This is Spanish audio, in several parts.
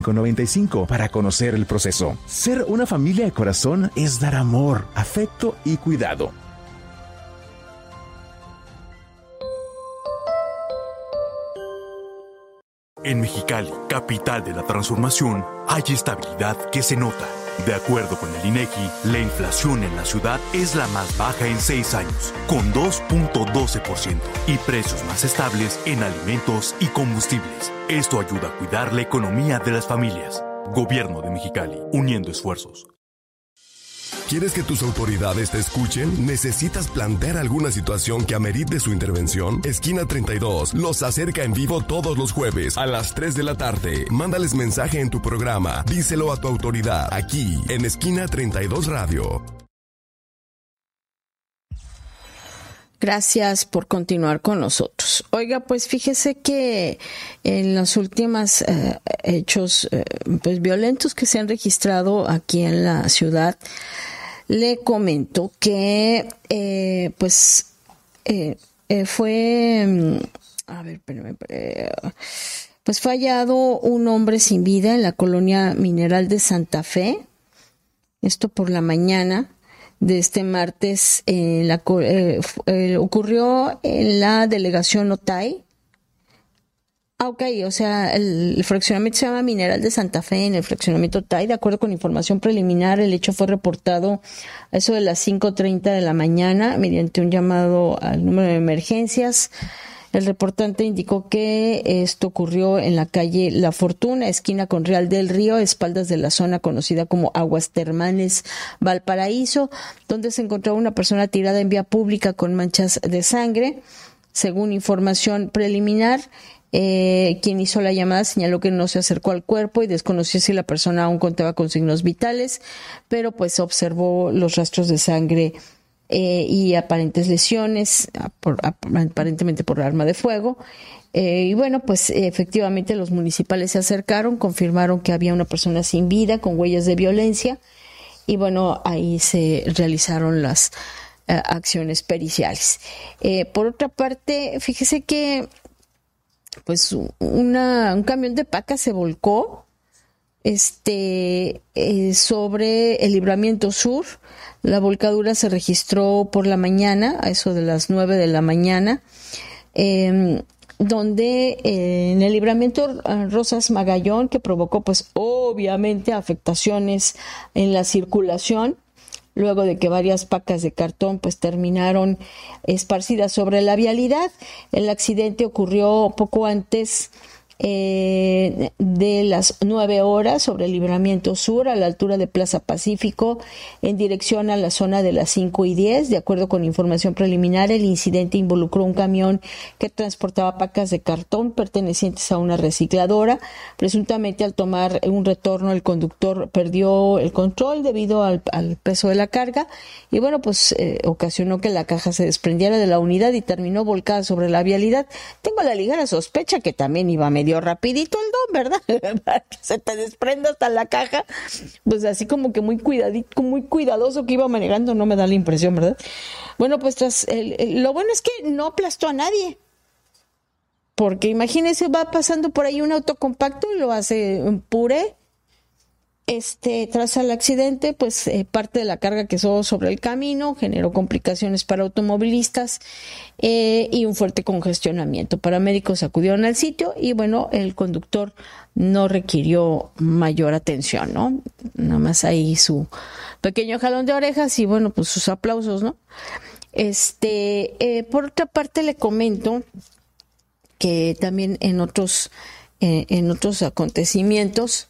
5595 para conocer el proceso. Ser una familia de corazón es dar amor, afecto y cuidado. En Mexicali, capital de la transformación, hay estabilidad que se nota. De acuerdo con el INEGI, la inflación en la ciudad es la más baja en 6 años, con 2.12%, y precios más estables en alimentos y combustibles. Esto ayuda a cuidar la economía de las familias. Gobierno de Mexicali, uniendo esfuerzos. ¿Quieres que tus autoridades te escuchen? ¿Necesitas plantear alguna situación que amerite su intervención? Esquina 32 los acerca en vivo todos los jueves a las 3 de la tarde. Mándales mensaje en tu programa. Díselo a tu autoridad aquí en Esquina 32 Radio. Gracias por continuar con nosotros. Oiga, pues fíjese que en los últimos hechos pues violentos que se han registrado aquí en la ciudad, le comento que fue pues fue hallado un hombre sin vida en la colonia Mineral de Santa Fe. Esto por la mañana de este martes ocurrió en la delegación Otay. O sea, el fraccionamiento se llama Mineral de Santa Fe, en el fraccionamiento Otay. De acuerdo con información preliminar, el hecho fue reportado a eso de las 5:30 de la mañana mediante un llamado al número de emergencias. El reportante indicó que esto ocurrió en la calle La Fortuna, esquina con Real del Río, a espaldas de la zona conocida como Aguas Termales Valparaíso, donde se encontró una persona tirada en vía pública con manchas de sangre. Según información preliminar, quien hizo la llamada señaló que no se acercó al cuerpo y desconoció si la persona aún contaba con signos vitales, pero pues observó los rastros de sangre y aparentes lesiones, aparentemente por arma de fuego. Y bueno, pues efectivamente los municipales se acercaron, confirmaron que había una persona sin vida con huellas de violencia y bueno, ahí se realizaron las acciones periciales. Por otra parte, fíjese que pues un camión de paca se volcó sobre el Libramiento Sur. La volcadura se registró por la mañana, a eso de las 9 de la mañana, donde en el Libramiento Rosas Magallón, que provocó pues obviamente afectaciones en la circulación, luego de que varias pacas de cartón pues terminaron esparcidas sobre la vialidad. El accidente ocurrió poco antes de las 9 horas sobre el Libramiento Sur, a la altura de Plaza Pacífico, en dirección a la zona de las 5:10. De acuerdo con información preliminar, el incidente involucró un camión que transportaba pacas de cartón pertenecientes a una recicladora. Presuntamente, al tomar un retorno, el conductor perdió el control debido al peso de la carga y bueno, pues ocasionó que la caja se desprendiera de la unidad y terminó volcada sobre la vialidad. Tengo la ligera sospecha que también iba medio rapidito el don, ¿verdad? Que se te desprende hasta la caja, pues así como que muy cuidadito, muy cuidadoso que iba manejando, no me da la impresión, ¿verdad? Bueno, pues lo bueno es que no aplastó a nadie, porque imagínese, va pasando por ahí un auto compacto y lo hace un puré. Tras el accidente, pues parte de la carga quedó sobre el camino, generó complicaciones para automovilistas y un fuerte congestionamiento. Paramédicos acudieron al sitio y bueno, el conductor no requirió mayor atención, ¿no? Nada más ahí su pequeño jalón de orejas y bueno, pues sus aplausos, ¿no? Por otra parte le comento que también en otros acontecimientos,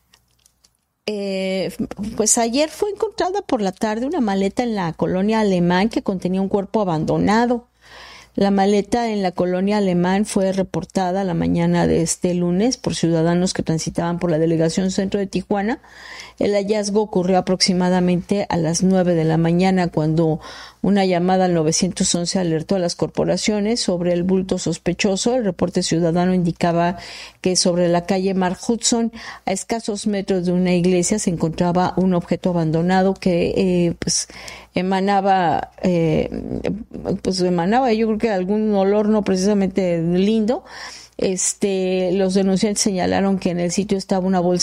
pues ayer fue encontrada por la tarde una maleta en la colonia Alemán que contenía un cuerpo abandonado. La maleta en la colonia Alemán fue reportada la mañana de este lunes por ciudadanos que transitaban por la delegación centro de Tijuana. El hallazgo ocurrió aproximadamente a las 9 de la mañana cuando una llamada al 911 alertó a las corporaciones sobre el bulto sospechoso. El reporte ciudadano indicaba que sobre la calle Mark Hudson, a escasos metros de una iglesia, se encontraba un objeto abandonado que emanaba yo creo que algún olor no precisamente lindo. Los denunciantes señalaron que en el sitio estaba una bolsa